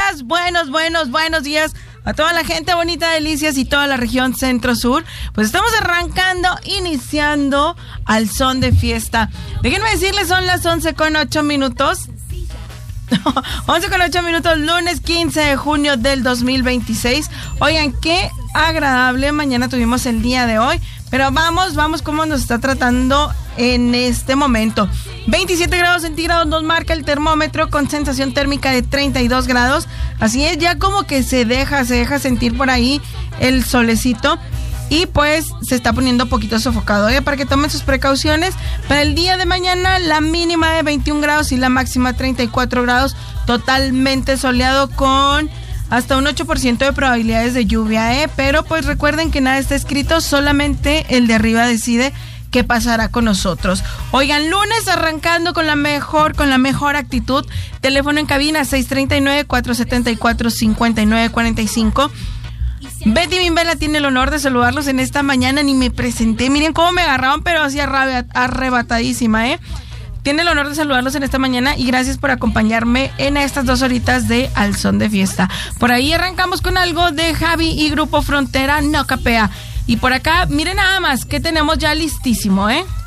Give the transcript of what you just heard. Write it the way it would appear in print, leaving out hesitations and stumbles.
días, buenos días a toda la gente bonita de Delicias y toda la región centro-sur. Pues estamos iniciando al son de fiesta. Déjenme decirles, son las 11:08. 11:08, lunes 15 de junio del 2026. Oigan, qué agradable mañana tuvimos el día de hoy. Pero vamos cómo nos está tratando en este momento. 27 grados centígrados nos marca el termómetro con sensación térmica de 32 grados. Así es, ya como que se deja sentir por ahí el solecito. Y pues se está poniendo un poquito sofocado, para que tomen sus precauciones. Para el día de mañana, la mínima de 21 grados y la máxima 34 grados. Totalmente soleado con hasta un 8% de probabilidades de lluvia, Pero pues recuerden que nada está escrito, solamente el de arriba decide qué pasará con nosotros. Oigan, lunes arrancando con la mejor actitud. Teléfono en cabina 639-474-5945. Betty Bimbela tiene el honor de saludarlos en esta mañana. Ni me presenté, miren cómo me agarraron, pero así arrebatadísima, Tiene el honor de saludarlos en esta mañana y gracias por acompañarme en estas 2 horitas de Al Son de Fiesta. Por ahí arrancamos con algo de Javi y Grupo Frontera, No Capea. Y por acá, miren nada más que tenemos ya listísimo,